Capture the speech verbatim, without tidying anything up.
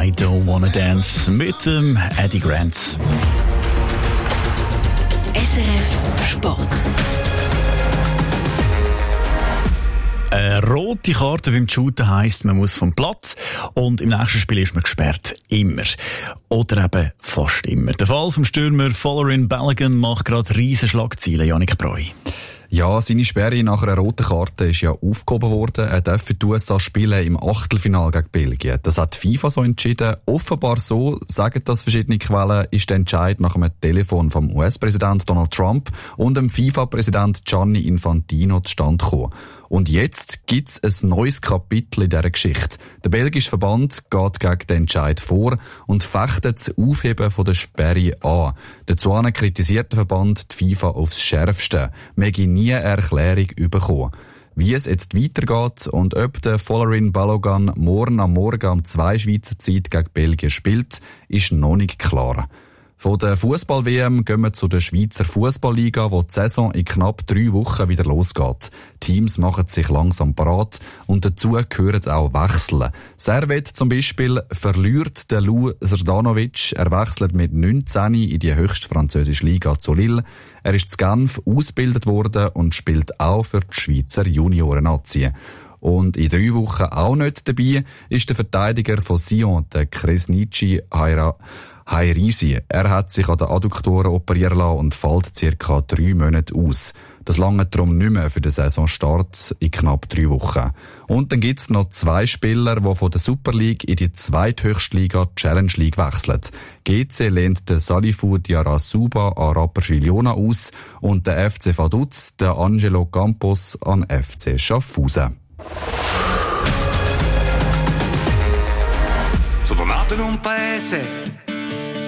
I Don't Wanna Dance mit dem Eddie Grant. S R F Sport. Eine rote Karte beim Shooten heisst, man muss vom Platz und im nächsten Spiel ist man gesperrt. Immer. Oder eben fast immer. Der Fall vom Stürmer Folarin Balogun macht gerade riesen Schlagzeilen, Yannick Breu. Ja, seine Sperre nach einer roten Karte ist ja aufgehoben worden. Er darf für die U S A spielen im Achtelfinale gegen Belgien. Das hat die FIFA so entschieden. Offenbar so, sagen das verschiedene Quellen, ist der Entscheid nach einem Telefon vom U S-Präsident Donald Trump und dem FIFA-Präsident Gianni Infantino zustande gekommen. Und jetzt gibt's ein neues Kapitel in dieser Geschichte. Der belgische Verband geht gegen den Entscheid vor und fechtet das Aufheben von der Sperre an. Dazu kritisiert der Verband die FIFA aufs Schärfste. Wir haben nie eine Erklärung bekommen. Wie es jetzt weitergeht und ob der Folarin Balogun morgen am Morgen um zwei Schweizer Zeit gegen Belgien spielt, ist noch nicht klar. Von der Fußball-W M gehen wir zu der Schweizer Fußballliga, wo die Saison in knapp drei Wochen wieder losgeht. Teams machen sich langsam parat und dazu gehören auch Wechsel. Servet zum Beispiel verliert den Lou Srdanovic. Er wechselt mit neunzehn in die höchste französische Liga zu Lille. Er ist zu Genf ausgebildet worden und spielt auch für die Schweizer Junioren-Nazi. Und in drei Wochen auch nicht dabei ist der Verteidiger von Sion, der Kresnici Haira. Hairisi. Er hat sich an den Adduktoren operieren lassen und fällt circa drei Monate aus. Das lange darum nicht mehr für den Saisonstart in knapp drei Wochen. Und dann gibt's noch zwei Spieler, die von der Super League in die zweithöchste Liga Challenge League wechseln. G C lehnt den Salifou Diarra-Suba an Rapperswil Jona aus und der F C Vaduz, der Angelo Campos an F C Schaffhausen. Sono nato in un paese